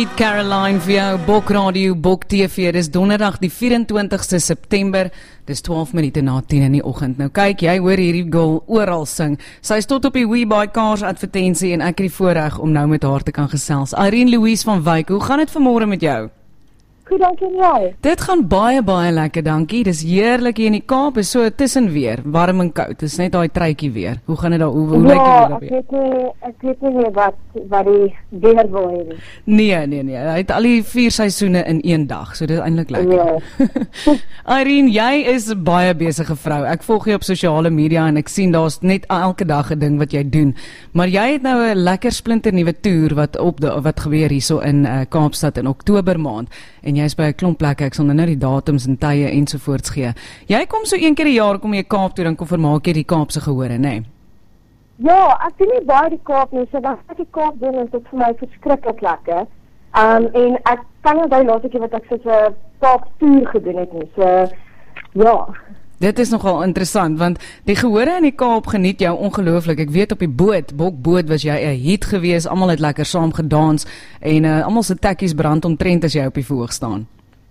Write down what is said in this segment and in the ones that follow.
Caroline vir jou, Bok Radio, Bok TV, dis donderdag die 24ste September, dis 12 minute na 10 in die oggend. Nou kyk, jy hoor hierdie girl oral sing. Sy is tot op die WeBuy Cars advertensie en ek het die voorreg om nou met haar te kan gesels. Irene Louise van Wyk, hoe gaan dit vanmôre met jou? Goed, dankie en jy. Dit gaan baie lekker, dankie. Dis heerlik hier in die Kaap, is so tussenweer, warm en koud. Dis net daai truitjie weer. Hoe gaan dit daar? Hoe lyk dit weer? Ek weet nie wat die weer wil hê. Nee. Hy het al die 4 seisoene in een dag, so dit is eintlik lekker. Ja. Irene, jy is 'n baie besige vrou. Ek volg jou op sosiale media en ek sien daar's net elke dag 'n ding wat jy doen. Maar jy het nou 'n lekker splinternuwe toer wat gebeur hierso in Kaapstad in Oktober maand. En jy is by 'n klomp plekke, ek sal nou die datums en tye ensovoorts gee. Jy kom so een keer 'n jaar kom jy Kaap toe, dan kom vermaak jy die Kaapse gehore, nê? Ja, ek doen nie baie die Kaap nie, so wat ek die Kaap doen is dit vir my verskriklik lekker. En ek kan nie onthou laaste keer wat ek so 'n Kaap toer gedoen het nie. So ja. Dit is nogal interessant, want die gehore in die Kaap geniet jou ongelooflik. Ek weet op die Bokboot was jy 'n hit geweest, almal het lekker saam gedans en almal se tekkies brand omtrent as jy op die verhoog staan.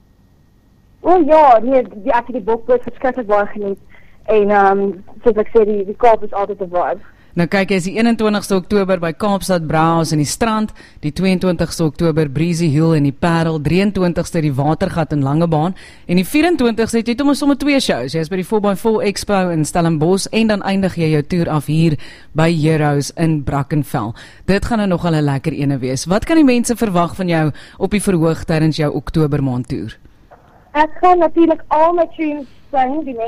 Ja, nee, ek het die Bokboot verskriklik baie geniet. En soos ek sê, die Kaap is altyd 'n vibe. Nou kyk, is die 21ste Oktober by Kaapstad Brauhaus in die Strand, die 22ste Oktober Breezy Hill in die Parel, 23ste die Watergat in Langebaan en die 24ste het jy sommer 2 shows. Jy is by die 4x4 Expo in Stellenbosch en dan eindig jy jou toer af hier by Heroes in Brackenfell. Dit gaan nou nogal 'n lekker ene wees. Wat kan die mense verwag van jou op die verhoog tydens jou Oktobermaand toer? Ek gaan natuurlik al my tunes sing, die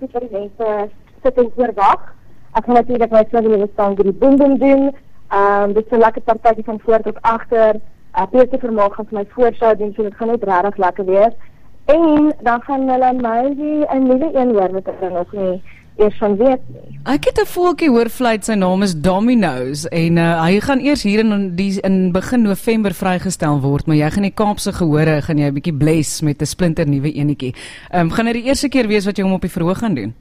mense sit en oorwag. Ek gaan natuurlijk my singel staan die boom boom doen. Dit is 'n lekker partytjie van voor tot agter. Peter Vermaak gaan vir my voorshow doen, so dit gaan net regtig lekker wees. En dan gaan hulle my 'n nuwe een hoor wat ek nog nie eers van weet nie. Ek het 'n voeltjie hoor fluit, sy naam is Domino's en hy gaan eers hier in begin November vrygestel word, maar jy gaan die Kaapse gehore gaan jy 'n bietjie bless met 'n splinter nuwe enetjie. Gaan dit die eerste keer wees wat jy hom op die verhoog gaan doen?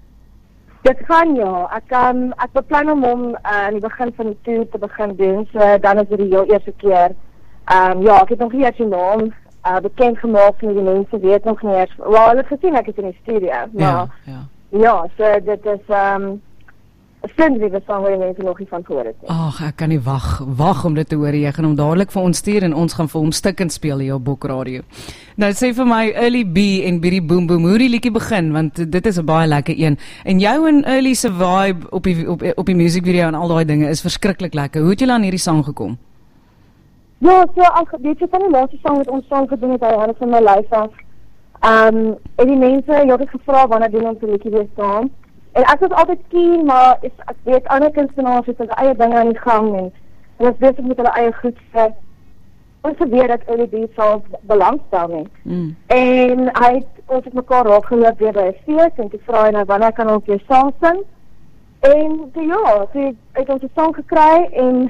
Dit gaan ja, ek beplan om hom aan die begin van die toer te begin doen, so dan is dit die heel eerste keer. Ja, ek het nog nie eers die naam bekend gemaak nie, die mense weet nog nie eers, wel, hulle het gesien ek is in die studio, maar ja, so dit is 'n sindriewe song waar die mense nog nie van gehoor het nie. Ag, ek kan nie wag om dit te hoor. Jy gaan hom dadelik vir ons stuur en ons gaan vir hom stikkend speel hier op Bok Radio. Nou sê vir my Early B en Biddy Boom Boom, hoe die liedjie begin, want dit is 'n baie lekker een. En jou en Early se vibe op die musiekvideo en al daai dinge is verskriklik lekker. Hoe het julle aan hierdie sang gekom? Ja, so al weet jy van die laaste sang wat ons saam gedoen het, hy het van my lyf af. En die mense, jy het gevra wanneer doen ons 'n liedjie weer saam. En ek was altyd keen, maar ek weet ander kunstenaars het hulle eie dinge aan die gang en hulle is besig met hulle eie goed. Ons weet dat LED sal belangstel nie. En ons het mekaar raakgeloop weer by 'n fees en toe vra hy nou wanneer kan ons weer saam sing. En toe het ons 'n sang gekry en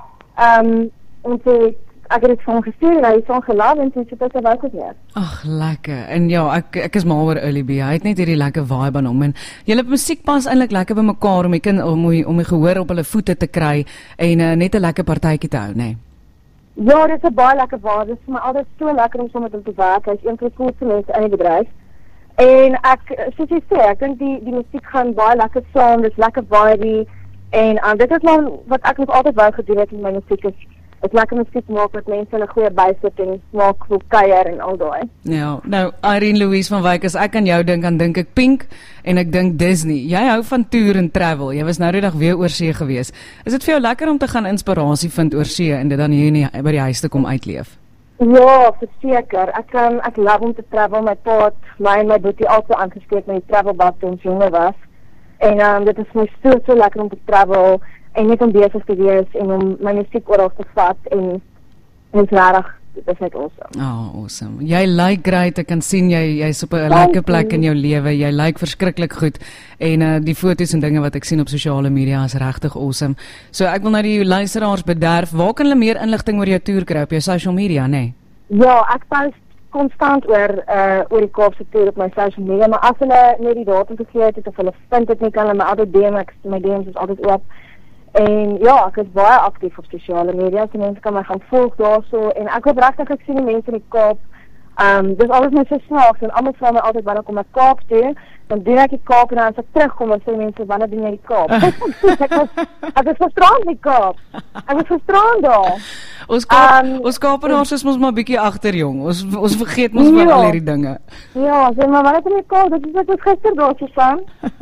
ek het dit van gestuur en hy het van gelaat en toe het hy wel geweer. Ag, lekker. En ja, ek is mal oor Early B. Hy het net hierdie lekker vibe aan hom en julle musiek pas eintlik lekker by mekaar om die gehoor op hulle voete te kry en net 'n lekker partytjie te hou, nê? Nee. Ja, dit is 'n baie lekker vibe. Dit is vir my altyd so lekker om saam met hom te werk. Hy is een van die coolste mense in die bedryf. En soos jy sê, ek dink die musiek gaan baie lekker saam, dis lekker vibe en dit is nou wat ek nog altyd wou gedoen het met my musiek is lekker musiek maak met mense hulle goeie bysit en smaak vir kuier en al daai. Ja, nou Irene Louise van Wyk, as ek aan jou dink, dan dink ek Pink en ek dink Disney. Jy hou van toer en travel. Jy was nou die dag weer oor see gewees. Is dit vir jou lekker om te gaan inspirasie vind oor see en dit dan hier by die huis te kom uitleef? Ja, verseker. Ek love om te travel. My pa het my en my boetie altyd aangesteek met die travelbag toe ons jonger was. En dit is my so lekker om te travel en net om besig te wees en om my musiek oral te vat en is regtig, dit is net awesome. Oh, awesome. Jy lyk great, ek kan sien jy's op 'n lekker plek in jou lewe, jy lyk verskriklik goed en die foto's en dinge wat ek sien op sosiale media is regtig awesome. So ek wil nou die luisteraars bederf, waar kan hulle meer inligting oor jou toer kry op jou social media, nê? Ja, ek post konstant oor die Kaapse toer op my social media, maar as hulle net die datum gegee het of hulle vind dit nie, kan hulle my altyd DM, my DM's is altyd oop. En ja, ek is baie aktief op sosiale media, so mense kan my gaan volg daarso en ek hoop regtig ek sien die mense in die Kaap. Dis alles net so snaaks en almal vra my altyd wanneer kom ek Kaap toe, dan doen ek die Kaap en dan as ek terugkom dan sê mense wanneer doen jy die Kaap? Ek is gisteraan die Kaap. Ek was gisteraan daar. Ons Kaapenaars is mos maar bietjie agter jong. Ons vergeet mos maar al hierdie dinge. Ja, sê maar wanneer kom jy Kaap? Dit is wat ons gister daar Susan.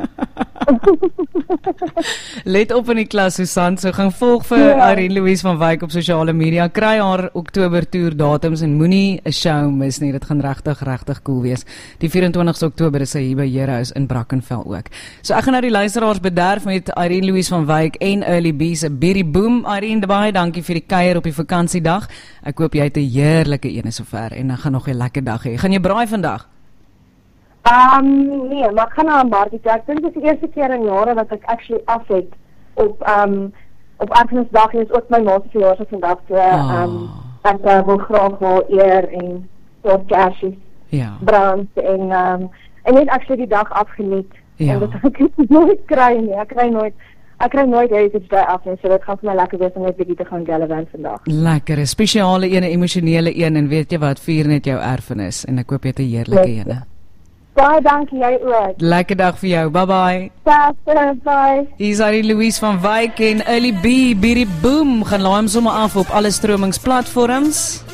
Let op in die klas Susan, so gaan volg vir Irene Louise van Wyk op sosiale media. Kry haar Oktober toer datums en moenie 'n show mis nie. Dit gaan regtig cool wees. Die 24ste Oktober is sy hier by Heroes in Brackenfell ook. So ek gaan nou die luisteraars bederf met Irene Louise van Wyk en Early B se Berry Boom. Irene, baie dankie vir die kuier op die vakansiedag. Ek hoop jy het 'n heerlike een sover en dan gaan nog 'n lekker dag hê. Gaan jy braai vandag? Nee, maar ek gaan na 'n markie toe. Ek dink dit is die eerste keer in jare dat ek actually af het op Erfenisdag en dit is ook my ma se verjaarsdag vandag. So ek wil graag haar eer en tot kersies brand en net actually die dag afgeniet. En dit ek nooit kry nie. Ek kry nooit Heritage Day af nie, so dit gaan vir my lekker wees om net bietjie te gaan Gallivant vandag. Lekker, 'n spesiale een, 'n emosionele een en weet jy wat, vier net jou erfenis en ek hoop jy het 'n heerlike een. Baie dankie, jy ook. Lekker dag vir jou, bye bye. Bye. Hier's Irene Louise van Wyk en Early B, Berry Boom, gaan laai hom sommer af op alle stromingsplatforms.